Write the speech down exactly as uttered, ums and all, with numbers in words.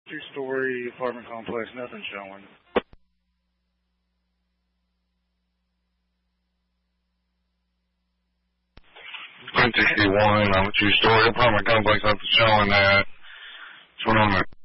Two-story apartment complex, nothing showing. one sixty-one, I'm a two-story apartment complex, nothing showing that. What's going on there?